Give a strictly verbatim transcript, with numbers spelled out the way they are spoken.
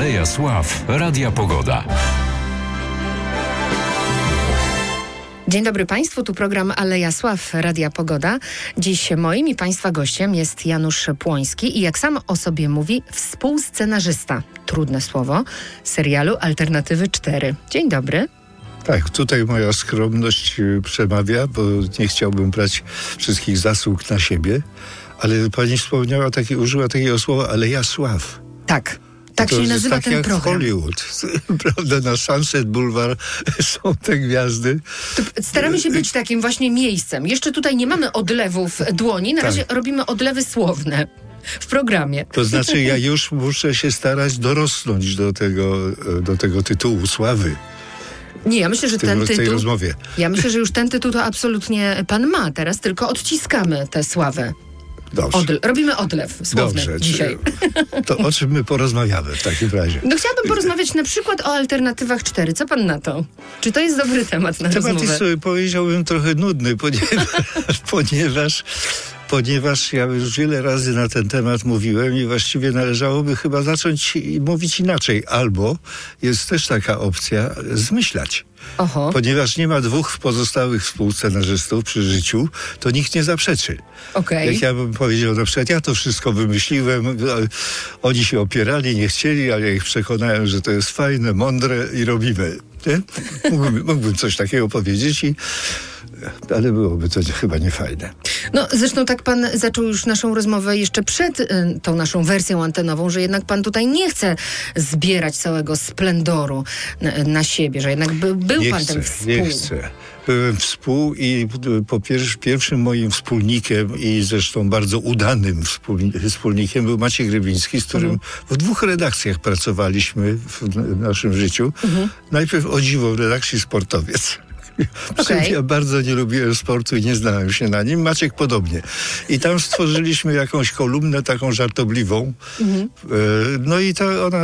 Aleja Sław Radia Pogoda. Dzień dobry Państwu, tu program Aleja Sław Radia Pogoda. Dziś moim i Państwa gościem jest Janusz Płoński i jak sam o sobie mówi, współscenarzysta, trudne słowo, serialu Alternatywy cztery. Dzień dobry. Tak, tutaj moja skromność przemawia, bo nie chciałbym brać wszystkich zasług na siebie, ale pani wspomniała, takie, użyła takiego słowa Aleja Sław. Tak. Tak to się nazywa tak ten jak program. Hollywood. Prawda, na Sunset Boulevard są te gwiazdy. To staramy się być takim właśnie miejscem. Jeszcze tutaj nie mamy odlewów dłoni, na Tak. razie robimy odlewy słowne w programie. To znaczy ja już muszę się starać dorosnąć do tego, do tego tytułu sławy. Nie, ja myślę, że W, tym, ten w tej tytuł... rozmowie. Ja myślę, że już ten tytuł to absolutnie pan ma. Teraz tylko odciskamy tę sławę. Dobrze. Odle- robimy odlew słowny Dobrze. dzisiaj. To o czym my porozmawiamy w takim razie? No chciałabym porozmawiać na przykład o Alternatywach cztery. Co pan na to? Czy to jest dobry temat na Temat rozmowę? jest sobie, powiedziałbym, trochę nudny, ponieważ, ponieważ, ponieważ ja już wiele razy na ten temat mówiłem i właściwie należałoby chyba zacząć mówić inaczej. Albo jest też taka opcja zmyślać. Oho. Ponieważ nie ma dwóch pozostałych współscenarzystów przy życiu, to nikt nie zaprzeczy. Okej. Jak ja bym powiedział na przykład, ja to wszystko wymyśliłem, oni się opierali, nie chcieli, ale ja ich przekonałem, że to jest fajne, mądre i robimy. Nie? Mógłbym, mógłbym coś takiego powiedzieć, i, ale byłoby to chyba niefajne. No zresztą tak pan zaczął już naszą rozmowę jeszcze przed y, tą naszą wersją antenową, że jednak pan tutaj nie chce zbierać całego splendoru na, na siebie, że jednak by, był Nie pan chcę, ten współ. nie chcę. Byłem współ i po pierwsze, pierwszym moim wspólnikiem i zresztą bardzo udanym wspólni- wspólnikiem był Maciej Grybiński, z którym Mhm. w dwóch redakcjach pracowaliśmy w n- naszym życiu. Mhm. Najpierw o dziwo w redakcji Sportowiec. Okej. Ja bardzo nie lubiłem sportu i nie znałem się na nim. Maciek podobnie. I tam stworzyliśmy jakąś kolumnę taką żartobliwą. Mhm. E, No i ta ona